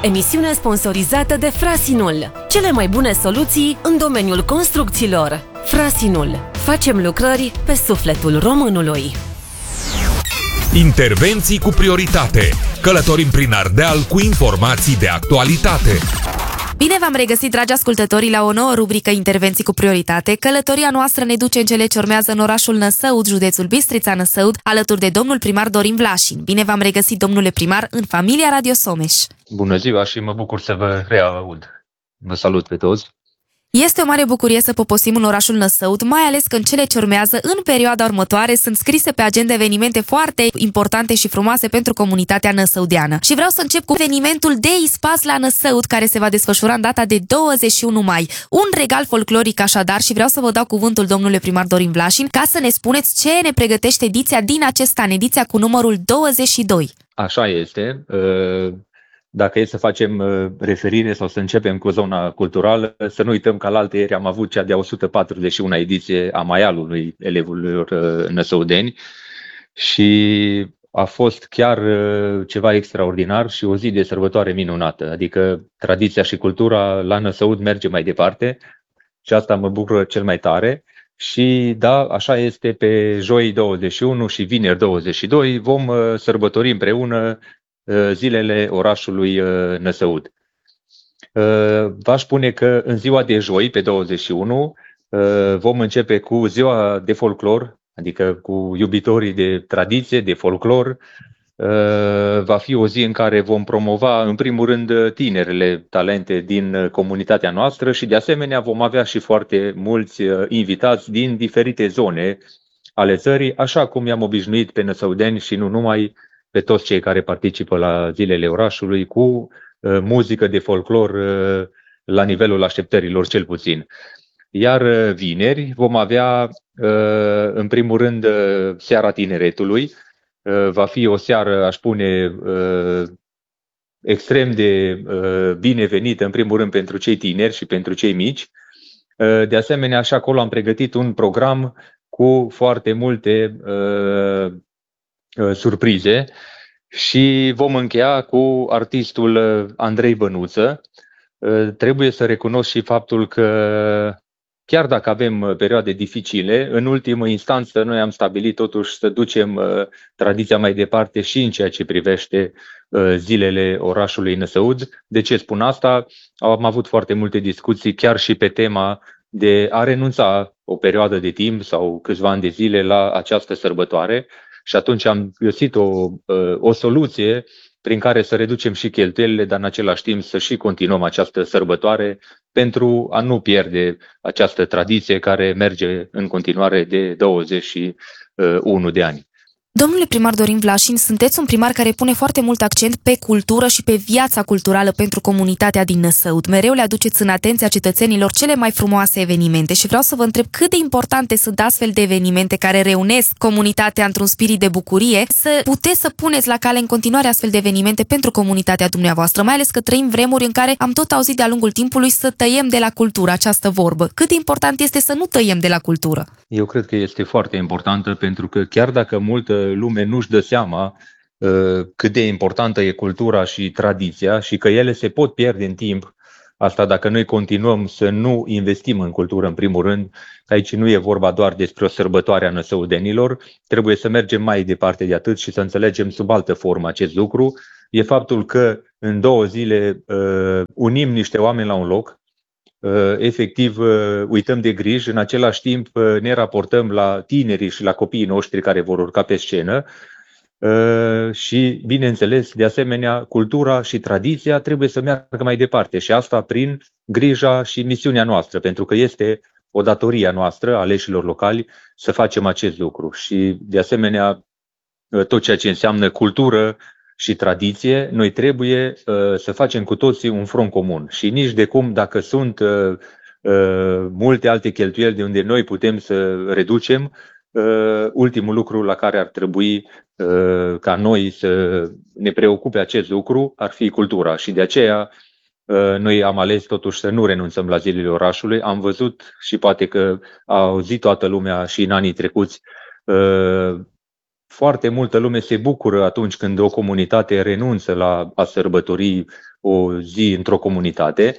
emisiune sponsorizată de Frasinul. Cele mai bune soluții în domeniul construcțiilor. Frasinul. Facem lucrări pe sufletul românului. Intervenții cu prioritate. Călătorim prin Ardeal cu informații de actualitate. Bine v-am regăsit, dragi ascultători, la o nouă rubrică Intervenții cu prioritate. Călătoria noastră ne duce în cele ce urmează în orașul Năsăud, județul Bistrița Năsăud, alături de domnul primar Dorin Vlașin. Bine v-am regăsit, domnule primar, în familia Radio Someș. Bună ziua și mă bucur să vă reaud. Vă salut pe toți. Este o mare bucurie să poposim în orașul Năsăud, mai ales că în cele ce urmează, în perioada următoare, sunt scrise pe agenda evenimente foarte importante și frumoase pentru comunitatea năsăudeană. Și vreau să încep cu evenimentul de ispas la Năsăud, care se va desfășura în data de 21 mai. Un regal folcloric așadar, și vreau să vă dau cuvântul, domnule primar Dorin Vlașin, ca să ne spuneți ce ne pregătește ediția din acest an, ediția cu numărul 22. Așa este. Dacă e să facem referire sau să începem cu zona culturală, să nu uităm că alaltăieri am avut cea de-a 141-a ediție a Maialului elevilor năsăudeni și a fost chiar ceva extraordinar și o zi de sărbătoare minunată. Adică tradiția și cultura la Năsăud merge mai departe și asta mă bucură cel mai tare. Și da, așa este, pe joi 21 și vineri 22 vom sărbători împreună zilele orașului Năsăud. V-aș spune că în ziua de joi, pe 21, vom începe cu ziua de folclor, adică cu iubitorii de tradiție, de folclor. Va fi o zi în care vom promova, în primul rând, tinerele talente din comunitatea noastră și, de asemenea, vom avea și foarte mulți invitați din diferite zone ale țării, așa cum i-am obișnuit pe năsăudeni și nu numai, pe toți cei care participă la zilele orașului cu muzică de folclor la nivelul așteptărilor cel puțin. Iar vineri vom avea în primul rând seara tineretului. Va fi o seară, aș spune, extrem de binevenită în primul rând pentru cei tineri și pentru cei mici. De asemenea, și acolo am pregătit un program cu foarte multe surprize și vom încheia cu artistul Andrei Bănuță. Trebuie să recunosc și faptul că chiar dacă avem perioade dificile, în ultimă instanță noi am stabilit totuși să ducem tradiția mai departe și în ceea ce privește zilele orașului Năsăud. De ce spun asta? Am avut foarte multe discuții chiar și pe tema de a renunța o perioadă de timp sau câțiva ani de zile la această sărbătoare. Și atunci am găsit o soluție prin care să reducem și cheltuielile, dar în același timp să și continuăm această sărbătoare pentru a nu pierde această tradiție care merge în continuare de 21 de ani. Domnule primar Dorin Vlașin, sunteți un primar care pune foarte mult accent pe cultură și pe viața culturală pentru comunitatea din Năsăud. Mereu le aduceți în atenția cetățenilor cele mai frumoase evenimente și vreau să vă întreb cât de importante sunt astfel de evenimente care reunesc comunitatea într-un spirit de bucurie, să puteți să puneți la cale în continuare astfel de evenimente pentru comunitatea dumneavoastră, mai ales că trăim vremuri în care am tot auzit de-a lungul timpului să tăiem de la cultură, această vorbă. Cât de important este să nu tăiem de la cultură? Eu cred că este foarte importantă, pentru că chiar dacă multă lume nu-și dă seama cât de importantă e cultura și tradiția și că ele se pot pierde în timp, asta dacă noi continuăm să nu investim în cultură în primul rând, aici nu e vorba doar despre o sărbătoare a năsăudenilor, trebuie să mergem mai departe de atât și să înțelegem sub altă formă acest lucru, e faptul că în 2 zile unim niște oameni la un loc, efectiv uităm de griji, în același timp ne raportăm la tinerii și la copiii noștri care vor urca pe scenă și, bineînțeles, de asemenea, cultura și tradiția trebuie să meargă mai departe și asta prin grija și misiunea noastră, pentru că este o datorie a noastră, aleșilor locali, să facem acest lucru și, de asemenea, tot ceea ce înseamnă cultură și tradiție, noi trebuie să facem cu toții un front comun și nici de cum, dacă sunt multe alte cheltuieli de unde noi putem să reducem, ultimul lucru la care ar trebui ca noi să ne preocupe acest lucru ar fi cultura și de aceea noi am ales totuși să nu renunțăm la zilele orașului. Am văzut și poate că a auzit toată lumea și în anii trecuți, foarte multă lume se bucură atunci când o comunitate renunță la a sărbători o zi într-o comunitate.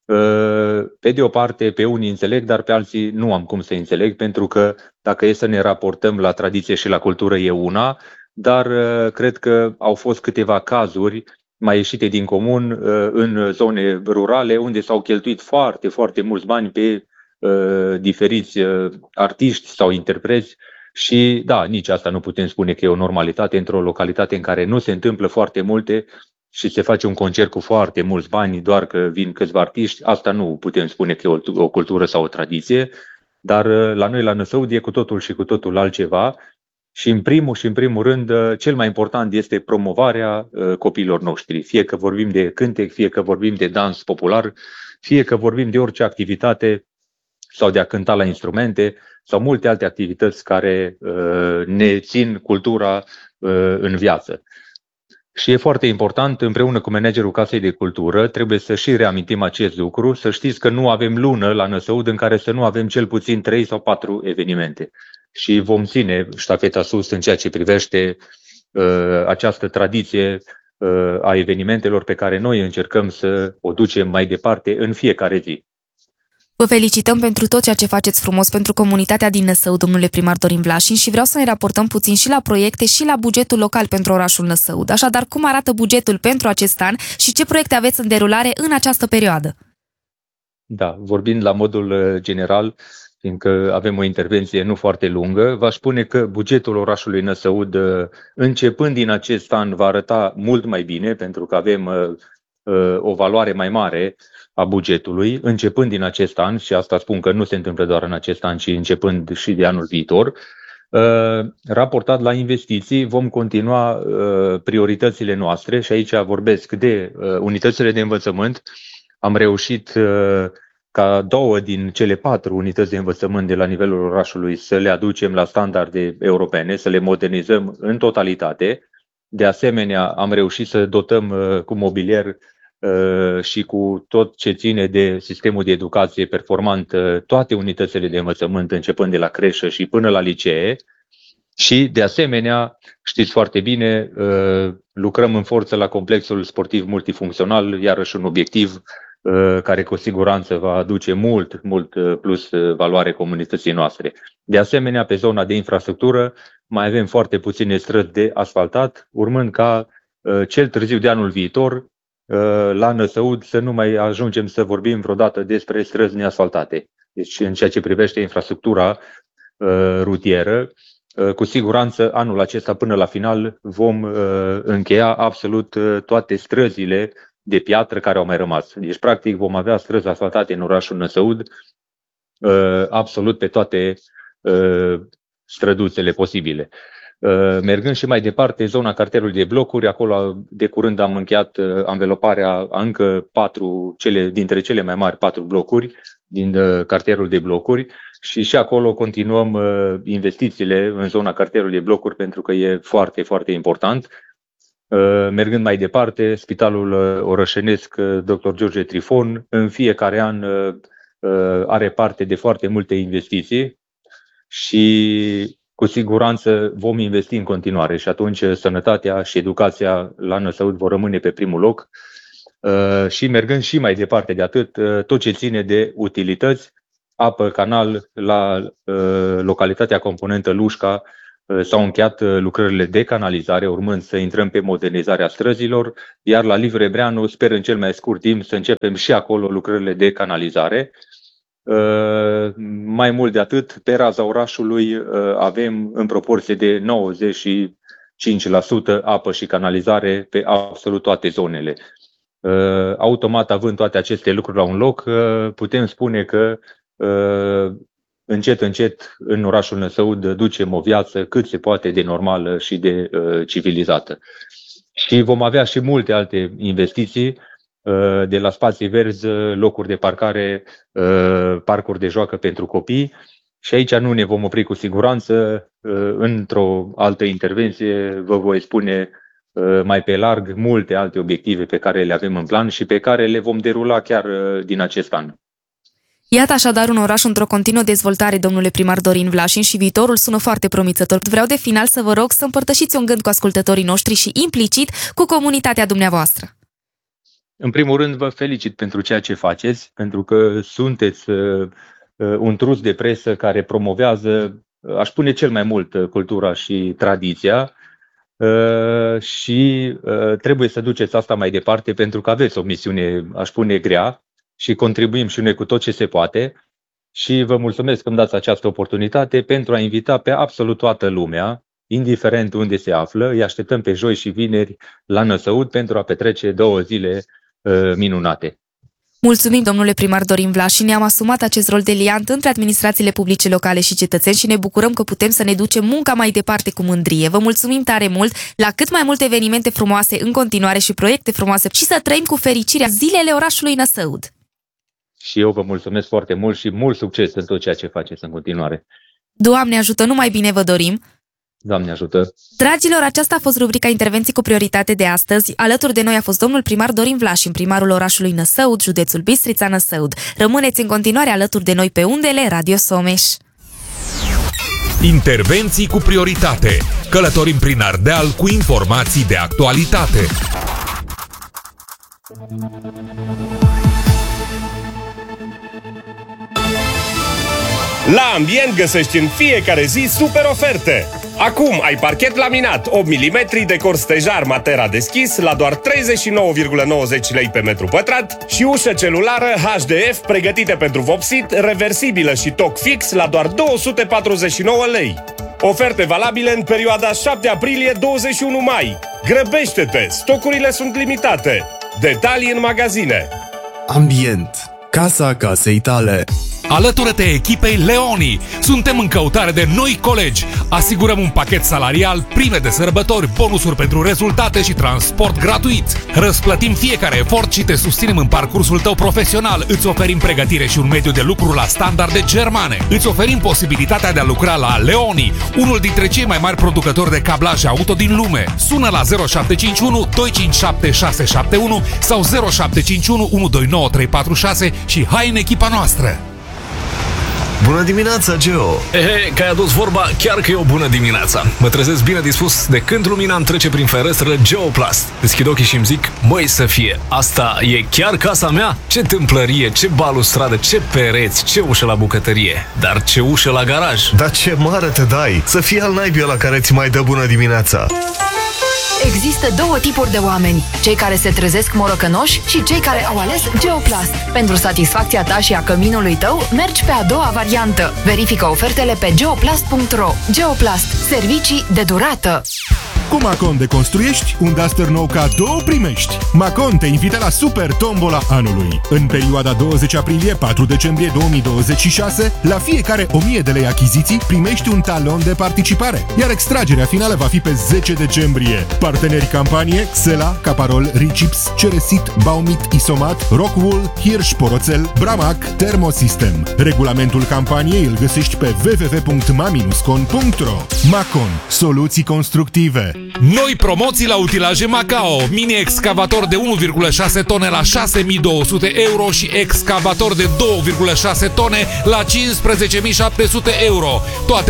Pe de o parte, pe unii înțeleg, dar pe alții nu am cum să înțeleg, pentru că dacă e să ne raportăm la tradiție și la cultură e una, dar cred că au fost câteva cazuri mai ieșite din comun în zone rurale, unde s-au cheltuit foarte, foarte mulți bani pe diferiți artiști sau interpreți și da, nici asta nu putem spune că e o normalitate într-o localitate în care nu se întâmplă foarte multe și se face un concert cu foarte mulți bani doar că vin câțiva artiști. Asta nu putem spune că e o cultură sau o tradiție, dar la noi la Năsăud e cu totul și cu totul altceva. Și în primul rând, cel mai important este promovarea copiilor noștri. Fie că vorbim de cântec, fie că vorbim de dans popular, fie că vorbim de orice activitate sau de a cânta la instrumente sau multe alte activități care ne țin cultura în viață. Și e foarte important, împreună cu managerul Casei de Cultură, trebuie să și reamintim acest lucru, să știți că nu avem lună la Năsăud în care să nu avem cel puțin 3 sau 4 evenimente. Și vom ține ștafeta sus în ceea ce privește această tradiție a evenimentelor pe care noi încercăm să o ducem mai departe în fiecare zi. Vă felicităm pentru tot ceea ce faceți frumos pentru comunitatea din Năsăud, domnule primar Dorin Vlașin, și vreau să ne raportăm puțin și la proiecte și la bugetul local pentru orașul Năsăud. Așadar, cum arată bugetul pentru acest an și ce proiecte aveți în derulare în această perioadă? Da, vorbind la modul general, fiindcă avem o intervenție nu foarte lungă, v-aș spune că bugetul orașului Năsăud, începând din acest an, va arăta mult mai bine, pentru că avem o valoare mai mare a bugetului, începând din acest an, și asta spun că nu se întâmplă doar în acest an, ci începând și de anul viitor. Raportat la investiții, vom continua prioritățile noastre și aici vorbesc de unitățile de învățământ. Am reușit ca 2 din cele 4 unități de învățământ de la nivelul orașului să le aducem la standarde europene, să le modernizăm în totalitate. De asemenea, am reușit să dotăm cu mobilier și cu tot ce ține de sistemul de educație performant toate unitățile de învățământ, începând de la creșă și până la licee. Și, de asemenea, știți foarte bine, lucrăm în forță la complexul sportiv multifuncțional, iarăși un obiectiv care cu siguranță va aduce mult plus valoare comunității noastre. De asemenea, pe zona de infrastructură mai avem foarte puține străzi de asfaltat, urmând ca cel târziu de anul viitor la Năsăud să nu mai ajungem să vorbim vreodată despre străzi neasfaltate. Deci în ceea ce privește infrastructura rutieră, cu siguranță anul acesta până la final vom încheia absolut toate străzile de piatră care au mai rămas. Deci practic vom avea străzi asfaltate în orașul Năsăud absolut pe toate străduțele posibile. Mergând și mai departe, zona cartierului de blocuri, acolo de curând am încheiat anveloparea a încă 4, dintre cele mai mari 4 blocuri din cartierul de blocuri și acolo continuăm investițiile în zona cartierului de blocuri pentru că e foarte, foarte important. Mergând mai departe, Spitalul Orășenesc Dr. George Trifon în fiecare an are parte de foarte multe investiții și cu siguranță vom investi în continuare și atunci sănătatea și educația la Năsăud vor rămâne pe primul loc. Și mergând și mai departe de atât, tot ce ține de utilități, apă, canal, la localitatea componentă Lușca s-au încheiat lucrările de canalizare, urmând să intrăm pe modernizarea străzilor, iar la Liviu Rebreanu sper în cel mai scurt timp să începem și acolo lucrările de canalizare. Mai mult de atât, pe raza orașului avem în proporție de 95% apă și canalizare pe absolut toate zonele. Automat, având toate aceste lucruri la un loc, putem spune că încet, încet în orașul Năsăud ducem o viață cât se poate de normală și de civilizată. Și vom avea și multe alte investiții, de la spații verzi, locuri de parcare, parcuri de joacă pentru copii. Și aici nu ne vom opri cu siguranță. Într-o altă intervenție vă voi spune mai pe larg multe alte obiective pe care le avem în plan și pe care le vom derula chiar din acest an. Iată așadar un oraș într-o continuă dezvoltare, domnule primar Dorin Vlașin, și viitorul sună foarte promițător. Vreau de final să vă rog să împărtășiți un gând cu ascultătorii noștri și implicit cu comunitatea dumneavoastră. În primul rând vă felicit pentru ceea ce faceți, pentru că sunteți un trus de presă care promovează, aș spune cel mai mult, cultura și tradiția și trebuie să duceți asta mai departe pentru că aveți o misiune, aș spune, grea și contribuim și noi cu tot ce se poate și vă mulțumesc că îmi dați această oportunitate pentru a invita pe absolut toată lumea, indiferent unde se află, îi așteptăm pe joi și vineri la Năsăud pentru a petrece 2 zile minunate. Mulțumim, domnule primar Dorin Vlașin, ne-am asumat acest rol de liant între administrațiile publice locale și cetățeni și ne bucurăm că putem să ne ducem munca mai departe cu mândrie. Vă mulțumim tare mult la cât mai multe evenimente frumoase în continuare și proiecte frumoase și să trăim cu fericirea zilele orașului Năsăud. Și eu vă mulțumesc foarte mult și mult succes în tot ceea ce faceți în continuare. Doamne ajută, numai bine vă dorim! Doamne ajută! Dragilor, aceasta a fost rubrica Intervenții cu prioritate de astăzi. Alături de noi a fost domnul primar Dorin Vlașin, primarul orașului Năsăud, județul Bistrița, Năsăud. Rămâneți în continuare alături de noi pe undele Radio Someș. Intervenții cu prioritate. Călătorim prin Ardeal cu informații de actualitate. La Ambient găsești în fiecare zi super oferte! Acum ai parchet laminat 8 mm, decor stejar Matera deschis la doar 39,90 lei pe metru pătrat și ușă celulară HDF pregătite pentru vopsit, reversibilă și toc fix la doar 249 lei. Oferte valabile în perioada 7 aprilie-21 mai. Grăbește-te! Stocurile sunt limitate! Detalii în magazine. Ambient. Casa casei tale. Alătură-te echipei Leoni. Suntem în căutare de noi colegi. Asigurăm un pachet salarial, prime de sărbători, bonusuri pentru rezultate și transport gratuit. Răsplătim fiecare efort și te susținem în parcursul tău profesional. Îți oferim pregătire și un mediu de lucru la standarde germane. Îți oferim posibilitatea de a lucra la Leoni, unul dintre cei mai mari producători de cablaje auto din lume. Sună la 0751 257 671 sau 0751 129 346 și hai în echipa noastră. Bună dimineața, Geo! Că ai adus vorba, chiar că e o bună dimineața. Mă trezesc bine dispus de când lumina îmi trece prin ferestră Geoplast. Deschid ochii și îmi zic, măi să fie, asta e chiar casa mea? Ce tâmplărie, ce balustradă, ce pereți, ce ușă la bucătărie. Dar ce ușă la garaj. Dar ce mare te dai! Să fie al naibii ăla care ți mai dă bună dimineața! Există 2 tipuri de oameni, cei care se trezesc morocănoși și cei care au ales Geoplast. Pentru satisfacția ta și a căminului tău, mergi pe a doua variantă. Verifică ofertele pe geoplast.ro. Geoplast. Servicii de durată. Cu Macon deconstruiești, un Duster nou cadou primești. Macon te invită la Super Tombola anului. În perioada 20 aprilie-4 decembrie 2026, la fiecare 1000 de lei achiziții, primești un talon de participare. Iar extragerea finală va fi pe 10 decembrie. Parteneri campanie: Xela, Caparol, Ricips, Ceresit, Baumit, Isomat, Rockwool, Hirsch Poroțel, Bramac, Thermosystem. Regulamentul campaniei îl găsești pe www.ma-con.ro. Macon. Soluții constructive. Noi promoții la utilaje Macao. Mini-excavator de 1,6 tone la 6.200 euro și excavator de 2,6 tone la 15.700 euro. Toate